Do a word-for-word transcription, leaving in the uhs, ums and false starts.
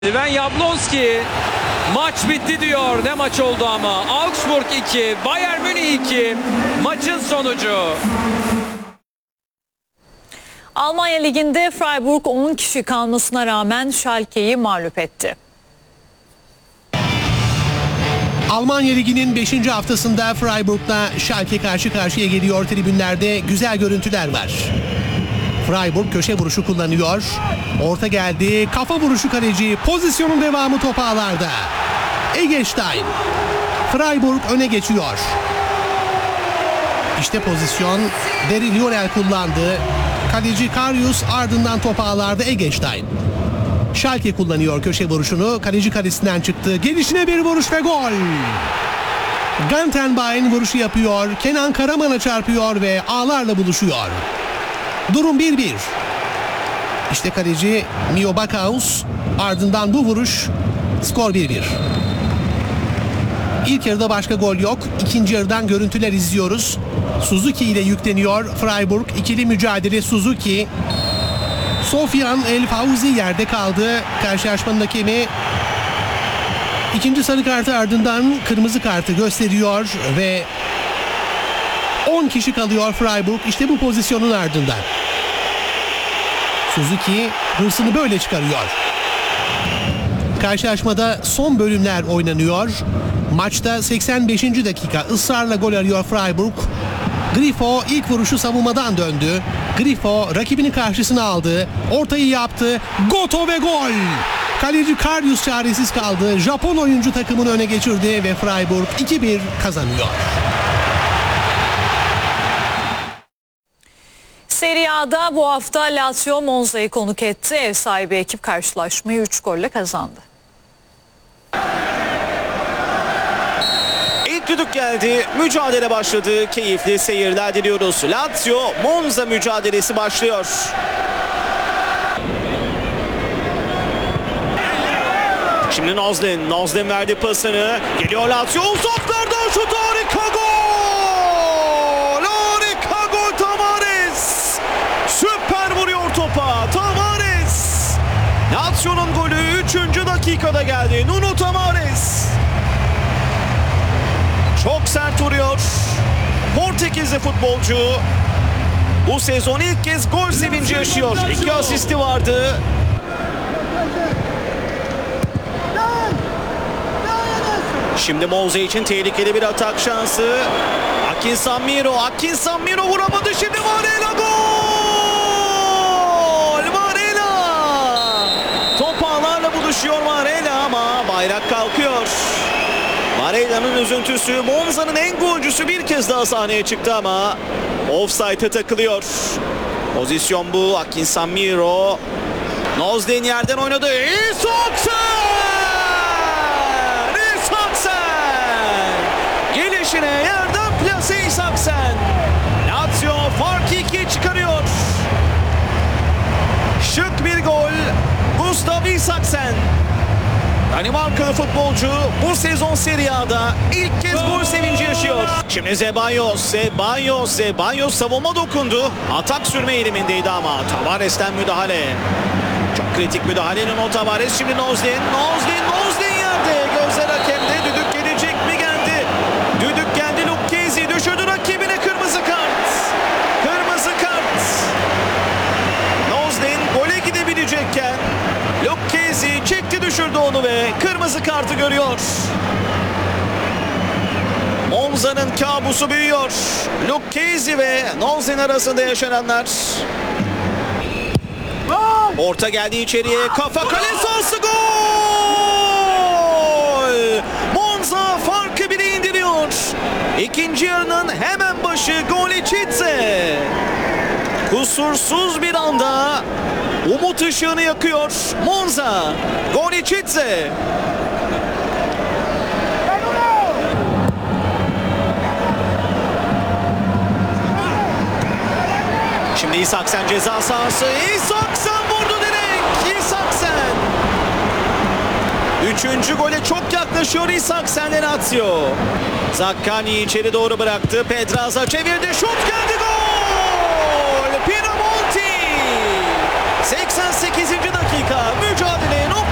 Sven Jablonski maç bitti diyor. Ne maç oldu ama. Augsburg iki, Bayern Münih iki. Maçın sonucu. Almanya Ligi'nde Freiburg on kişi kalmasına rağmen Schalke'yi mağlup etti. Almanya Ligi'nin beşinci haftasında Freiburg'la Schalke karşı karşıya geliyor. Tribünlerde güzel görüntüler var. Freiburg köşe vuruşu kullanıyor. Orta geldi. Kafa vuruşu kaleci. Pozisyonun devamı top ağlarda. Eggestein. Freiburg öne geçiyor. İşte pozisyon. Deri Lionel kullandı. Kaleci Karius, ardından top ağlarda Eggestein. Schalke kullanıyor köşe vuruşunu. Kaleci kalesinden çıktı. Gelişine bir vuruş ve gol. Gantenbein vuruşu yapıyor. Kenan Karaman'a çarpıyor ve ağlarla buluşuyor. Durum bir bir. İşte kaleci Mio Backhaus. Ardından bu vuruş. Skor bir bir. İlk yarıda başka gol yok. İkinci yarıdan görüntüler izliyoruz. Suzuki ile yükleniyor Freiburg. İkili mücadele Suzuki. Sofyan El Fauzi yerde kaldı. Karşılaşmanın hakemi ikinci sarı kartı ardından kırmızı kartı gösteriyor ve on kişi kalıyor Freiburg. İşte bu pozisyonun ardından. Suzuki hırsını böyle çıkarıyor. Karşılaşmada son bölümler oynanıyor. Maçta seksen beşinci dakika ısrarla gol arıyor Freiburg. Grifo ilk vuruşu savunmadan döndü. Grifo rakibini karşısına aldı. Ortayı yaptı. Goto ve gol. Kaleci Karius çaresiz kaldı. Japon oyuncu takımını öne geçirdi ve Freiburg iki bir kazanıyor. Serie A'da bu hafta Lazio Monza'yı konuk etti. Ev sahibi ekip karşılaşmayı üç golle kazandı. İlk düdük geldi. Mücadele başladı. Keyifli seyirler diliyoruz. Lazio Monza mücadelesi başlıyor. Şimdi Nozlin. Nozlin verdi pasını. Geliyor Lazio. Uzaklardan şut, harika gol. Harika gol Tavares. Süper vuruyor topa. Tavares. Lazio'nun golü üçüncü dakikada geldi. Nuno Tavares. Çok sert vuruyor. Portekizli futbolcu bu sezon ilk kez gol sevinci yaşıyor. İki asisti vardı. Şimdi Monza için tehlikeli bir atak şansı. Akin Samiro. Akin Samiro vuramadı. Şimdi Varela gol. Varela. Top ağlarla buluşuyor Varela ama bayrak kalkıyor. Varela'nın üzüntüsü. Monza'nın en golcüsü bir kez daha sahneye çıktı ama offside'e takılıyor. Pozisyon bu. Akin Samiro. Nozlin yerden oynadı. İsaksen! İsaksen! Gelişine yerden plase İsaksen. Lazio farkı ikiye çıkarıyor. Şık bir gol. Gustav İsaksen. Danimarkalı futbolcu bu sezon Serie A'da ilk kez gol sevinci yaşıyor. Şimdi Zeballos, Zeballos, Zeballos savunma dokundu. Atak sürme eğilimindeydi ama Tavares'ten müdahale. Çok kritik müdahalenin o Tavares. Şimdi Nozlin, Nozlin, Nozlin yerde. Gözler hakemde. Düdük gelecek mi geldi? Düdük geldi. Lucchesi düşürdü rakibine, kırmızı kart. Kırmızı kart. Nozlin gole gidebilecekken Lucchesi çekti, düşürdü onu ve kırmızı kartı görüyor. Monza'nın kabusu büyüyor. Lucchesi ve Nozlin arasında yaşananlar. Orta geldi içeriye. Kafa kale sahası, gol! Monza farkı bile indiriyor. İkinci yarının hemen başı Golicitze. Kusursuz bir anda umut ışığını yakıyor Monza. Golicitze. Şimdi İsaksen ceza sahası. İsaksen vurdu direkt. İsaksen. Üçüncü gole çok yaklaşıyor İsaksen'den Lazio. Zaccagni içeri doğru bıraktı. Pedraza çevirdi. Şut geldi, gol. Pinamonti. seksen sekizinci dakika mücadele nokta.